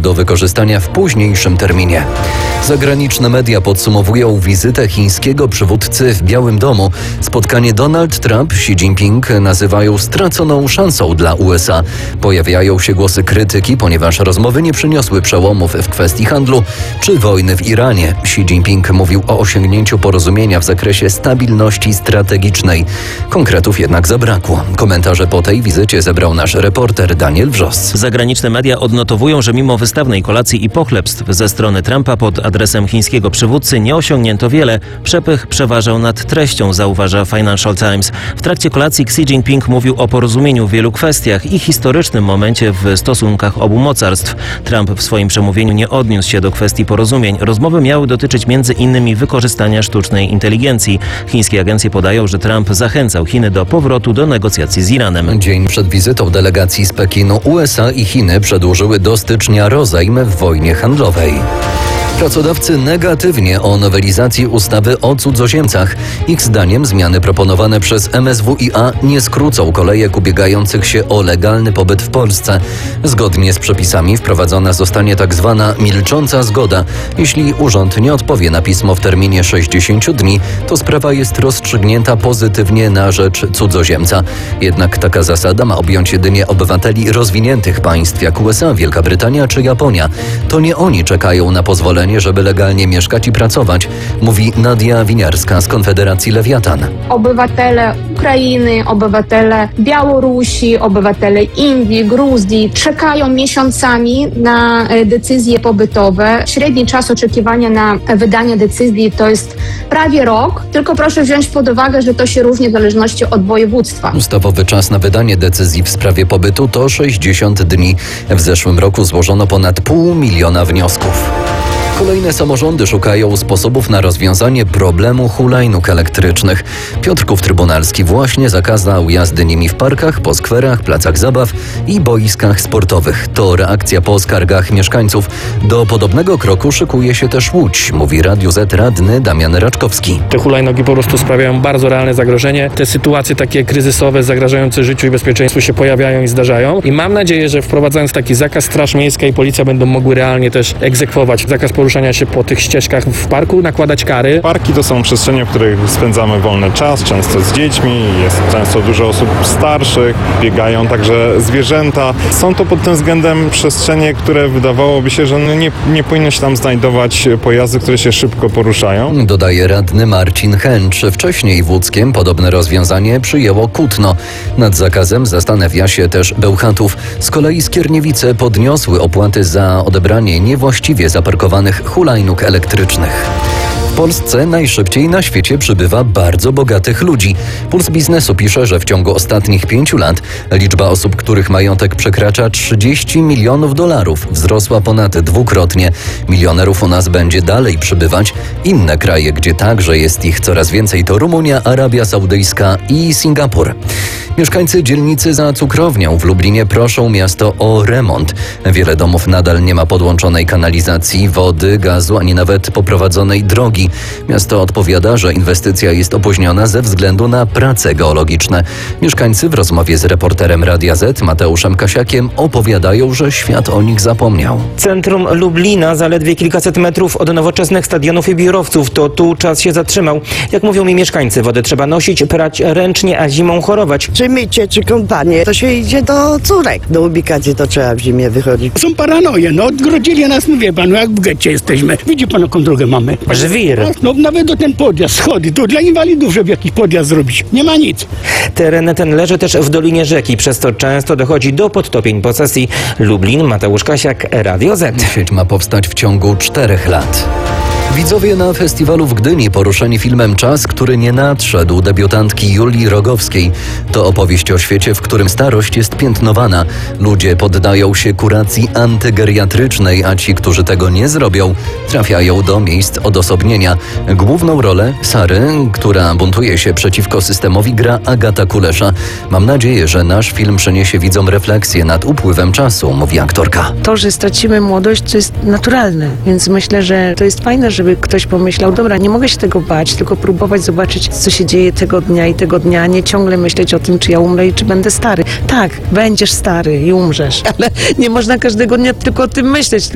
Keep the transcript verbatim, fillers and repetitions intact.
do wykorzystania w późniejszym terminie. Zagraniczne media podsumowują wizytę chińskiego przywódcy w Białym Domu. Spotkanie Donald Trump-Xi Jinping nazywają straconą szansą dla U S A. Pojawiają się głosy krytyki, ponieważ rozmowy nie przyniosły przełomów w kwestii handlu czy wojny w Iranie. Xi Jinping mówił o osiągnięciu porozumienia w zakresie stabilności strategicznej. Konkretów jednak zabrakło. Komentarze po tej wizycie zebrał nasz reporter Daniel Wrzos. Zagraniczne media odnotowują, że mimo wystawnej kolacji i pochlebstw ze strony Trumpa pod adresem chińskiego przywódcy nie osiągnięto wiele. Przepych przeważał nad treścią, zauważa Financial Times. W trakcie kolacji Xi Jinping mówił o porozumieniu w wielu kwestiach i historycznym momencie w stosunkach obu mocarstw. Trump w swoim przemówieniu nie odniósł się do kwestii porozumień. Rozmowy miały dotyczyć między innymi wykorzystania sztucznej inteligencji. Chińskie agencje podają, że Trump zachęcał Chiny do powrotu do negocjacji z Iranem. Dzień przed wizytą delegacji z Pekinu U S A i Chiny przedłużyły do stycznia rozejm w wojnie handlowej. Pracodawcy negatywnie o nowelizacji ustawy o cudzoziemcach. Ich zdaniem zmiany proponowane przez M S W i A nie skrócą kolejek ubiegających się o legalny pobyt w Polsce. Zgodnie z przepisami wprowadzona zostanie tak zwana milcząca zgoda. Jeśli urząd nie odpowie na pismo w terminie sześćdziesięciu dni, to sprawa jest rozstrzygnięta pozytywnie na rzecz cudzoziemca. Jednak taka zasada ma objąć jedynie obywateli rozwiniętych państw jak U S A, Wielka Brytania czy Japonia. To nie oni czekają na pozwolenie, żeby legalnie mieszkać i pracować, mówi Nadia Winiarska z Konfederacji Lewiatan. Obywatele Ukrainy, obywatele Białorusi, obywatele Indii, Gruzji czekają miesiącami na decyzje pobytowe. Średni czas oczekiwania na wydanie decyzji to jest prawie rok, tylko proszę wziąć pod uwagę, że to się różni w zależności od województwa. Ustawowy czas na wydanie decyzji w sprawie pobytu to sześćdziesiąt dni. W zeszłym roku złożono ponad pół miliona wniosków. Kolejne samorządy szukają sposobów na rozwiązanie problemu hulajnóg elektrycznych. Piotrków Trybunalski właśnie zakazał jazdy nimi w parkach, po skwerach, placach zabaw i boiskach sportowych. To reakcja po skargach mieszkańców. Do podobnego kroku szykuje się też Łódź, mówi Radiu Z radny Damian Raczkowski. Te hulajnogi po prostu sprawiają bardzo realne zagrożenie. Te sytuacje takie kryzysowe, zagrażające życiu i bezpieczeństwu się pojawiają i zdarzają. I mam nadzieję, że wprowadzając taki zakaz, Straż Miejska i Policja będą mogły realnie też egzekwować zakaz poruszania się po tych ścieżkach w parku, nakładać kary. Parki to są przestrzenie, w których spędzamy wolny czas, często z dziećmi, jest często dużo osób starszych, biegają także zwierzęta. Są to pod tym względem przestrzenie, które wydawałoby się, że nie, nie powinny się tam znajdować pojazdy, które się szybko poruszają. Dodaje radny Marcin Chęcz. Wcześniej w Łódzkiem podobne rozwiązanie przyjęło Kutno. Nad zakazem zastanawia się też Bełchatów. Z kolei Skierniewice podniosły opłaty za odebranie niewłaściwie zaparkowanych hulajnóg elektrycznych. W Polsce najszybciej na świecie przybywa bardzo bogatych ludzi. Puls Biznesu pisze, że w ciągu ostatnich pięciu lat liczba osób, których majątek przekracza trzydzieści milionów dolarów, wzrosła ponad dwukrotnie. Milionerów u nas będzie dalej przybywać. Inne kraje, gdzie także jest ich coraz więcej, to Rumunia, Arabia Saudyjska i Singapur. Mieszkańcy dzielnicy za Cukrownią w Lublinie proszą miasto o remont. Wiele domów nadal nie ma podłączonej kanalizacji, wody, gazu, ani nawet poprowadzonej drogi. Miasto odpowiada, że inwestycja jest opóźniona ze względu na prace geologiczne. Mieszkańcy w rozmowie z reporterem Radia Z Mateuszem Kasiakiem opowiadają, że świat o nich zapomniał. Centrum Lublina, zaledwie kilkaset metrów od nowoczesnych stadionów i biurowców. To tu czas się zatrzymał. Jak mówią mi mieszkańcy, wodę trzeba nosić, prać ręcznie, a zimą chorować. Czy mycie, czy kąpanie, to się idzie do córek. Do ubikacji to trzeba w zimie wychodzić. Są paranoje, no odgrodzili nas, no wie pan, no jak w getcie jesteśmy. Widzi pan, jaką drogę mamy. Żwir. No nawet do ten podjazd, schody, to dla inwalidów, żeby jakiś podjazd zrobić. Nie ma nic. Teren ten leży też w dolinie rzeki, przez co często dochodzi do podtopień posesji. Lublin, Mateusz Kasiak, Radio Z. Sieć ma powstać w ciągu czterech lat. Widzowie na festiwalu w Gdyni poruszeni filmem Czas, który nie nadszedł debiutantki Julii Rogowskiej. To opowieść o świecie, w którym starość jest piętnowana. Ludzie poddają się kuracji antygeriatrycznej, a ci, którzy tego nie zrobią, trafiają do miejsc odosobnienia. Główną rolę Sary, która buntuje się przeciwko systemowi, gra Agata Kulesza. Mam nadzieję, że nasz film przyniesie widzom refleksję nad upływem czasu, mówi aktorka. To, że stracimy młodość, to jest naturalne, więc myślę, że to jest fajne, żeby ktoś pomyślał, dobra, nie mogę się tego bać, tylko próbować zobaczyć, co się dzieje tego dnia i tego dnia, a nie ciągle myśleć o tym, czy ja umrę i czy będę stary. Tak, będziesz stary i umrzesz, ale nie można każdego dnia tylko o tym myśleć.